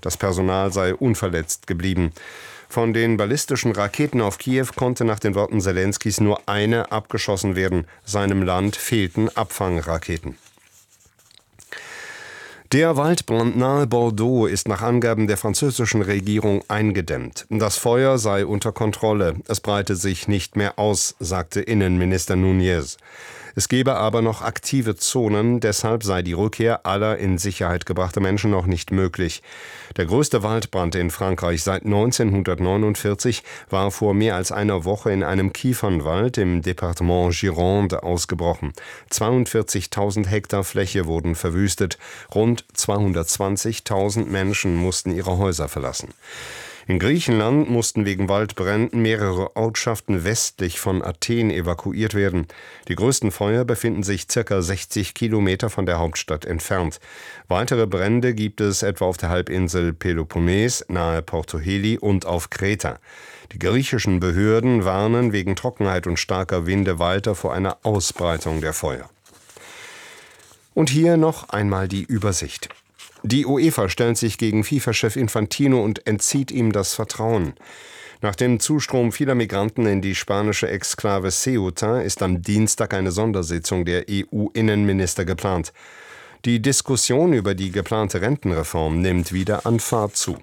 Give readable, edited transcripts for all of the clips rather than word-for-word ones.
Das Personal sei unverletzt geblieben. Von den ballistischen Raketen auf Kiew konnte nach den Worten Selenskys nur eine abgeschossen werden. Seinem Land fehlten Abfangraketen. Der Waldbrand nahe Bordeaux ist nach Angaben der französischen Regierung eingedämmt. Das Feuer sei unter Kontrolle. Es breite sich nicht mehr aus, sagte Innenminister Nunez. Es gebe aber noch aktive Zonen, deshalb sei die Rückkehr aller in Sicherheit gebrachter Menschen noch nicht möglich. Der größte Waldbrand in Frankreich seit 1949 war vor mehr als einer Woche in einem Kiefernwald im Departement Gironde ausgebrochen. 42.000 Hektar Fläche wurden verwüstet. Rund 220.000 Menschen mussten ihre Häuser verlassen. In Griechenland mussten wegen Waldbränden mehrere Ortschaften westlich von Athen evakuiert werden. Die größten Feuer befinden sich ca. 60 Kilometer von der Hauptstadt entfernt. Weitere Brände gibt es etwa auf der Halbinsel Peloponnes, nahe Porto Heli und auf Kreta. Die griechischen Behörden warnen wegen Trockenheit und starker Winde weiter vor einer Ausbreitung der Feuer. Und hier noch einmal die Übersicht. Die UEFA stellt sich gegen FIFA-Chef Infantino und entzieht ihm das Vertrauen. Nach dem Zustrom vieler Migranten in die spanische Exklave Ceuta ist am Dienstag eine Sondersitzung der EU-Innenminister geplant. Die Diskussion über die geplante Rentenreform nimmt wieder an Fahrt zu.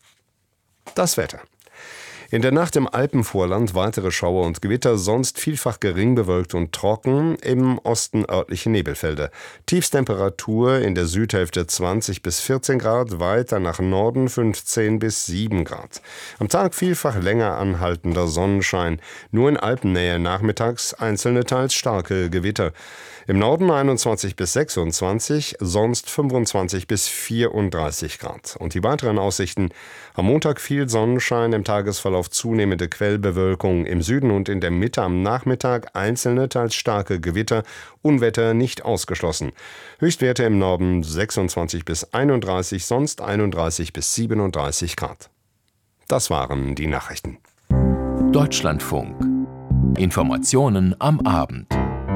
Das Wetter. In der Nacht im Alpenvorland weitere Schauer und Gewitter, sonst vielfach gering bewölkt und trocken, im Osten örtliche Nebelfelder. Tiefsttemperatur in der Südhälfte 20 bis 14 Grad, weiter nach Norden 15 bis 7 Grad. Am Tag vielfach länger anhaltender Sonnenschein, nur in Alpennähe nachmittags einzelne teils starke Gewitter. Im Norden 21 bis 26, sonst 25 bis 34 Grad. Und die weiteren Aussichten: am Montag viel Sonnenschein, im Tagesverlauf zunehmende Quellbewölkung, im Süden und in der Mitte am Nachmittag einzelne, teils starke Gewitter, Unwetter nicht ausgeschlossen. Höchstwerte im Norden 26 bis 31, sonst 31 bis 37 Grad. Das waren die Nachrichten. Deutschlandfunk. Informationen am Abend.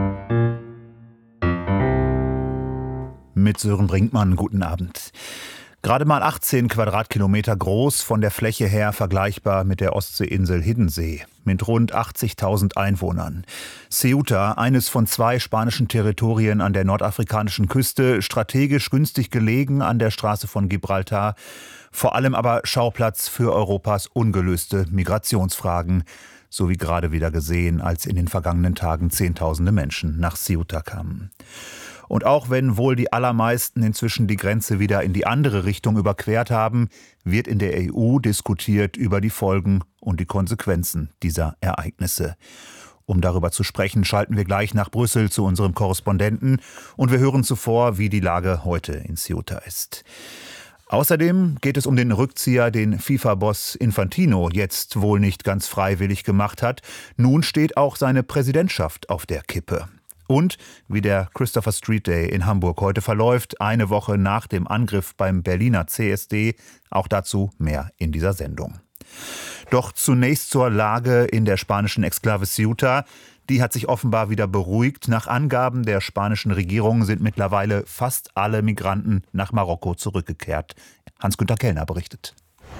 Mit Sören Brinkmann, guten Abend. Gerade mal 18 Quadratkilometer groß, von der Fläche her vergleichbar mit der Ostseeinsel Hiddensee, mit rund 80.000 Einwohnern. Ceuta, eines von 2 spanischen Territorien an der nordafrikanischen Küste, strategisch günstig gelegen an der Straße von Gibraltar, vor allem aber Schauplatz für Europas ungelöste Migrationsfragen, so wie gerade wieder gesehen, als in den vergangenen Tagen Zehntausende Menschen nach Ceuta kamen. Und auch wenn wohl die allermeisten inzwischen die Grenze wieder in die andere Richtung überquert haben, wird in der EU diskutiert über die Folgen und die Konsequenzen dieser Ereignisse. Um darüber zu sprechen, schalten wir gleich nach Brüssel zu unserem Korrespondenten und wir hören zuvor, wie die Lage heute in Ceuta ist. Außerdem geht es um den Rückzieher, den FIFA-Boss Infantino jetzt wohl nicht ganz freiwillig gemacht hat. Nun steht auch seine Präsidentschaft auf der Kippe. Und wie der Christopher Street Day in Hamburg heute verläuft, eine Woche nach dem Angriff beim Berliner CSD. Auch dazu mehr in dieser Sendung. Doch zunächst zur Lage in der spanischen Exklave Ceuta. Die hat sich offenbar wieder beruhigt. Nach Angaben der spanischen Regierung sind mittlerweile fast alle Migranten nach Marokko zurückgekehrt. Hans-Günter Kellner berichtet.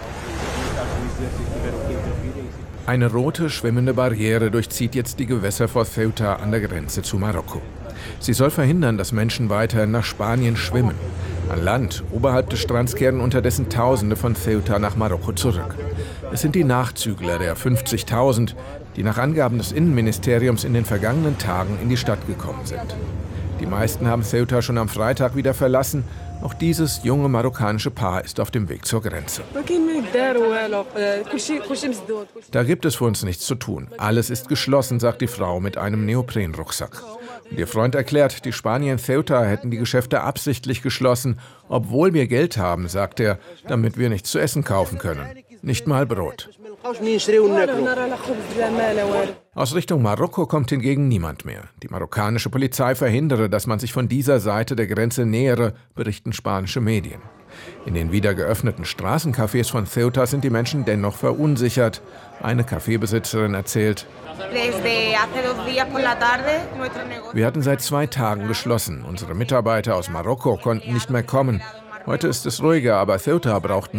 Eine rote, schwimmende Barriere durchzieht jetzt die Gewässer vor Ceuta an der Grenze zu Marokko. Sie soll verhindern, dass Menschen weiter nach Spanien schwimmen. An Land, oberhalb des Strands, kehren unterdessen Tausende von Ceuta nach Marokko zurück. Es sind die Nachzügler der 50.000, die nach Angaben des Innenministeriums in den vergangenen Tagen in die Stadt gekommen sind. Die meisten haben Ceuta schon am Freitag wieder verlassen. Auch dieses junge marokkanische Paar ist auf dem Weg zur Grenze. Da gibt es für uns nichts zu tun. Alles ist geschlossen, sagt die Frau mit einem Neoprenrucksack. Und ihr Freund erklärt, die Spanier in Ceuta hätten die Geschäfte absichtlich geschlossen, obwohl wir Geld haben, sagt er, damit wir nichts zu essen kaufen können. Nicht mal Brot. Aus Richtung Marokko kommt hingegen niemand mehr. Die marokkanische Polizei verhindere, dass man sich von dieser Seite der Grenze nähere, berichten spanische Medien. In den wieder geöffneten Straßencafés von Ceuta sind die Menschen dennoch verunsichert. Eine Kaffeebesitzerin erzählt: Wir hatten seit 2 Tagen geschlossen. Unsere Mitarbeiter aus Marokko konnten nicht mehr kommen. Heute ist es ruhiger, aber Ceuta braucht